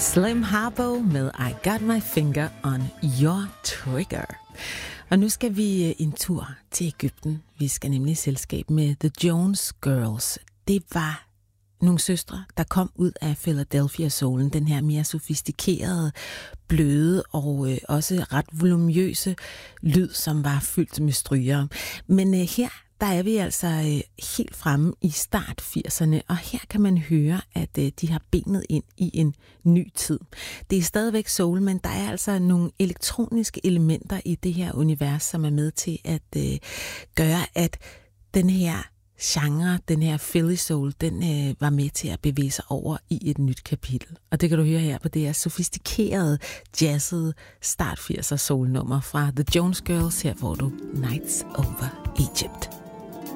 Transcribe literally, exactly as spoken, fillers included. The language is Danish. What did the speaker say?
Slim Harpo med I Got My Finger on Your Trigger. Og nu skal vi en tur til Egypten. Vi skal nemlig i selskab med The Jones Girls. Det var nogle søstre, der kom ud af Philadelphia-soulen, den her mere sofistikerede, bløde og øh, også ret voluminøse lyd, som var fyldt med stryger. Men øh, her, der er vi altså øh, helt fremme i start firserne, og her kan man høre, at øh, de har benet ind i en ny tid. Det er stadigvæk soul, men der er altså nogle elektroniske elementer i det her univers, som er med til at øh, gøre, at den her genre, den her Philly soul, den øh, var med til at bevæge sig over i et nyt kapitel. Og det kan du høre her på det her sofistikerede, jazzede start firser soul-nummer fra The Jones Girls. Her får du Nights Over Egypt.